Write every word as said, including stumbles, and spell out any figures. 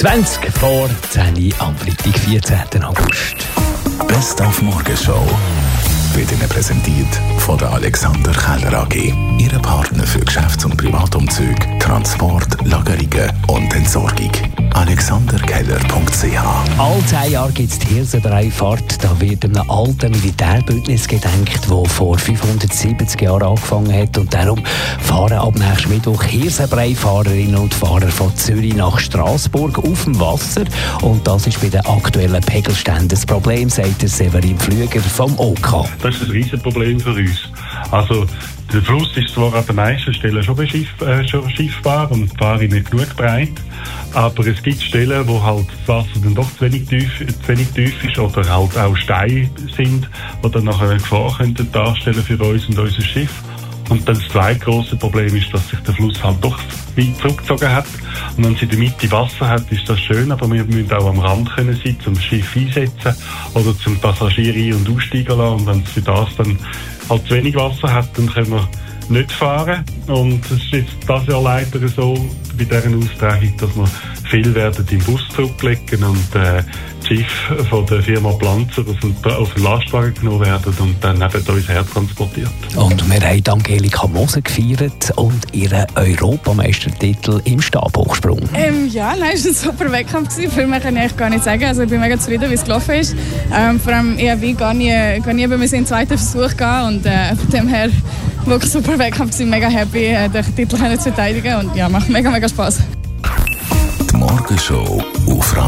zwanzig vor zehn am Freitag, vierzehnten August. Best auf Morgenshow wird Ihnen präsentiert von der Alexander Keller A G. Ihre Partner für Geschäfts- und Privatumzüge, Transport, Lagerungen und Entsorgung. alexander keller punkt c h. Alle zehn Jahre gibt es die Hirsenbreifahrt. Da wird einem alten Militärbündnis gedenkt, das vor fünfhundertsiebzig Jahren angefangen hat. Und darum fahren ab nächsten Mittwoch Hirsenbreifahrerinnen und Fahrer von Zürich nach Straßburg auf dem Wasser. Und das ist bei den aktuellen Pegelständen das Problem, sagt der Severin Pflüger vom O K. Das ist ein Riesenproblem für uns. Also, der Fluss ist zwar an den meisten Stellen schon, beschiff, äh, schon schiffbar und die Fahre nicht genug breit, aber es gibt Stellen, wo halt das Wasser dann doch zu wenig tief, zu wenig tief ist oder halt auch Steine sind, die dann nachher eine Gefahr könnten darstellen für uns und unser Schiff. Und dann das zweite grosse Problem ist, dass sich der Fluss halt doch weit zurückgezogen hat. Und wenn sie in der Mitte Wasser hat, ist das schön, aber wir müssen auch am Rand können sein, zum Schiff einsetzen oder zum Passagier ein- und aussteigen lassen. Und wenn es für das dann halt zu wenig Wasser hat, dann können wir nicht fahren. Und es ist jetzt das Jahr leider so bei dieser Austragung, dass wir viel werden im Bus zurücklegen und äh, die Schiffe von der Firma Planzer auf den, auf den Lastwagen genommen werden und dann neben uns hertransportiert. Und wir haben Angelika Moser gefeiert und ihren Europameistertitel im Stabhochsprung. Ähm, ja, nein, es war ein super Wettkampf. Viel mehr kann ich eigentlich gar nicht sagen. Also ich bin mega zufrieden, wie es gelaufen ist. Ähm, vor allem, ich habe gar nie, gar nie bei mir in den zweiten Versuch gehen und äh, von dem her wirklich super Wettkampf. Ich bin mega happy, äh, den Titel zu verteidigen und ja, macht mega, mega Spaß. Die Morgenshow auf